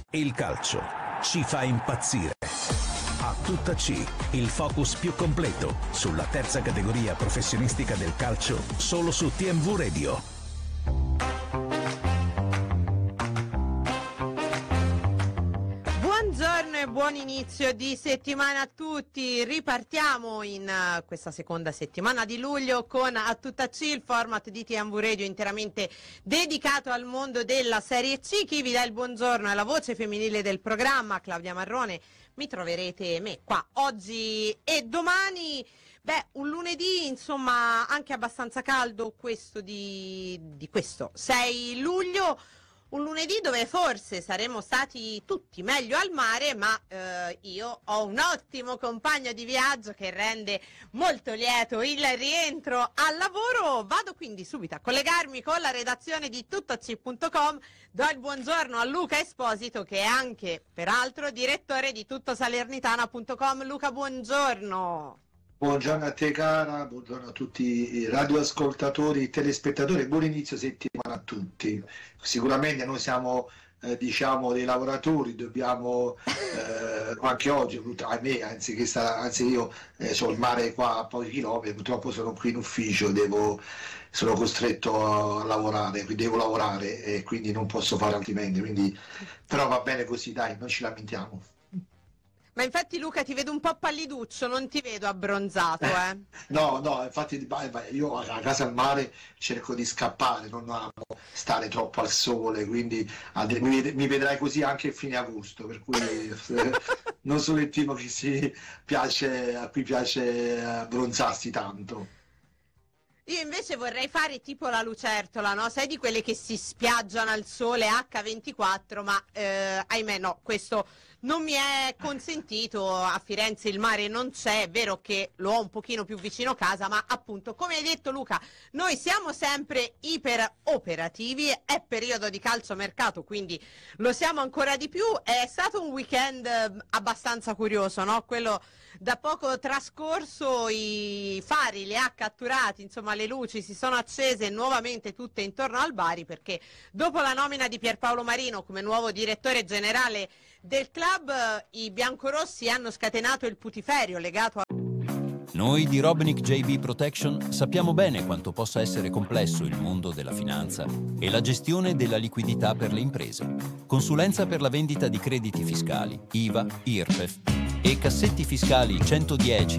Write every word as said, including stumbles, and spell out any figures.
Il calcio ci fa impazzire. A tutta C, il focus più completo sulla terza categoria professionistica del calcio, solo su T M V Radio. Buongiorno e buon inizio di settimana a tutti. Ripartiamo in uh, questa seconda settimana di luglio con A Tutta C, il format di T M V Radio interamente dedicato al mondo della Serie C. Chi vi dà il buongiorno è la voce femminile del programma, Claudia Marrone. Mi troverete me qua oggi e domani. Beh, un lunedì insomma anche abbastanza caldo questo di, di questo sei luglio. Un lunedì dove forse saremmo stati tutti meglio al mare, ma eh, io ho un ottimo compagno di viaggio che rende molto lieto il rientro al lavoro. Vado quindi subito a collegarmi con la redazione di tuttac punto com. Do il buongiorno a Luca Esposito, che è anche, peraltro, direttore di tuttosalernitana punto com. Luca, buongiorno. Buongiorno a te cara, buongiorno a tutti i radioascoltatori, telespettatori, buon inizio settimana a tutti. Sicuramente noi siamo eh, diciamo dei lavoratori, dobbiamo eh, anche oggi, ahimè, anziché stare, anzi io eh, sono al mare qua a pochi chilometri, purtroppo sono qui in ufficio, devo, sono costretto a lavorare, quindi devo lavorare e quindi non posso fare altrimenti, quindi, però va bene così, dai, non ci lamentiamo. Ma infatti Luca ti vedo un po' palliduccio, non ti vedo abbronzato, eh? No, no, infatti io a casa al mare cerco di scappare, non amo stare troppo al sole, quindi mi vedrai così anche a fine agosto, per cui non sono il tipo che si piace, a cui piace abbronzarsi tanto. Io invece vorrei fare tipo la lucertola, no? Sai, di quelle che si spiaggiano al sole acca ventiquattro, ma eh, ahimè no, questo non mi è consentito. A Firenze il mare non c'è, è vero che lo ho un pochino più vicino casa, ma appunto, come hai detto Luca, noi siamo sempre iper operativi, è periodo di calciomercato, quindi lo siamo ancora di più. È stato un weekend abbastanza curioso, no? Quello da poco trascorso, i fari li ha catturati, insomma le luci si sono accese nuovamente tutte intorno al Bari, perché dopo la nomina di Pierpaolo Marino come nuovo direttore generale del club, i biancorossi hanno scatenato il putiferio legato a... Noi di Robinic J B Protection sappiamo bene quanto possa essere complesso il mondo della finanza e la gestione della liquidità per le imprese. Consulenza per la vendita di crediti fiscali, I V A, I R P E F e cassetti fiscali centodieci